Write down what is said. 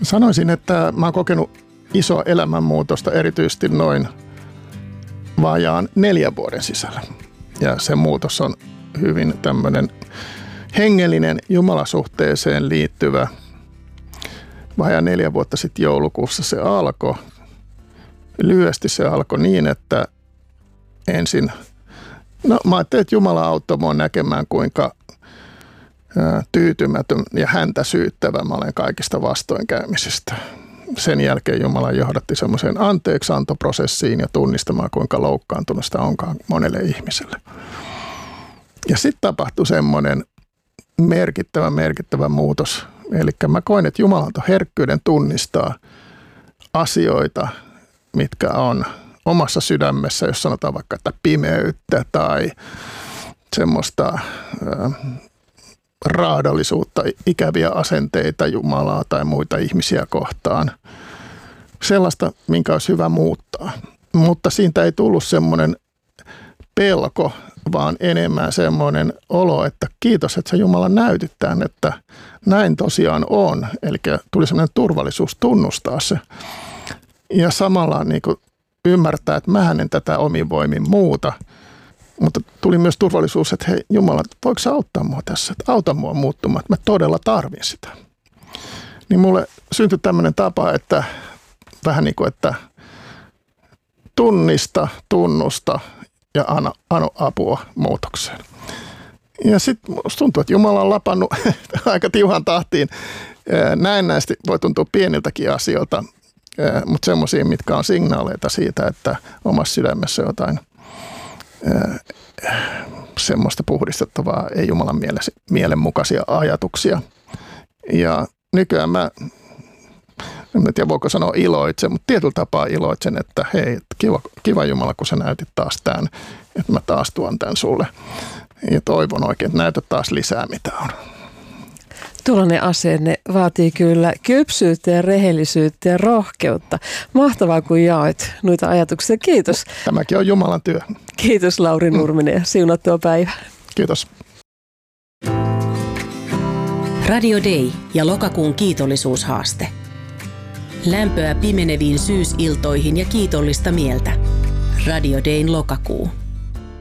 Sanoisin, että mä oon kokenut isoa elämänmuutosta erityisesti noin vajaan 4 vuoden sisällä. Ja se muutos on hyvin tämmöinen hengellinen Jumalasuhteeseen liittyvä. Vajaan 4 vuotta sitten joulukuussa se alkoi. Lyhyesti se alkoi niin, että ensin, mä ajattelin, että Jumala auttoi mua näkemään, kuinka tyytymätön ja häntä syyttävä mä olen kaikista vastoinkäymisistä. Sen jälkeen Jumala johdatti semmoiseen anteeksiantoprosessiin ja tunnistamaan, kuinka loukkaantunut sitä onkaan monelle ihmiselle. Ja sitten tapahtui semmoinen merkittävä muutos. Eli mä koin, että Jumala antoi herkkyyden tunnistaa asioita, mitkä on omassa sydämessä, jos sanotaan vaikka, että pimeyttä tai semmoista raadollisuutta, ikäviä asenteita Jumalaa tai muita ihmisiä kohtaan. Sellaista, minkä olisi hyvä muuttaa. Mutta siitä ei tullut semmoinen pelko, vaan enemmän semmoinen olo, että kiitos, että sä Jumala näytit tämän, että näin tosiaan on. Eli tuli semmoinen turvallisuus tunnustaa se. Ja samalla niin kuin ymmärtää, että mä en tätä omin voimin muuta. Mutta tuli myös turvallisuus, että hei Jumala, voiko sä auttaa mua tässä? Että auta mua muuttumaan, että mä todella tarvin sitä. Niin mulle syntyi tämmöinen tapa, että vähän niin kuin, että tunnista, tunnusta ja anna apua muutokseen. Ja sitten musta tuntuu, että Jumala on lapannut aika tiuhan tahtiin. Näennäisesti voi tuntua pieniltäkin asioilta, mutta semmoisia, mitkä on signaaleita siitä, että omassa sydämessä jotain semmoista puhdistettavaa, ei Jumalan mielenmukaisia ajatuksia. Ja nykyään mä en tiedä voiko sanoa iloitsen, mutta tietyllä tapaa iloitsen, että hei, kiva Jumala, kun sä näytit taas tämän, että mä taas tuon tämän sulle. Ja toivon oikein, että näytät taas lisää, mitä on. Tuollainen asenne vaatii kyllä kypsyyttä ja rehellisyyttä ja rohkeutta. Mahtavaa, kun jaoit noita ajatuksia. Kiitos. Tämäkin on Jumalan työ. Kiitos Lauri Nurminen ja siunattua päivää. Kiitos. Radio Day ja lokakuun kiitollisuushaaste. Lämpöä pimeneviin syysiltoihin ja kiitollista mieltä. Radio Dayn lokakuu.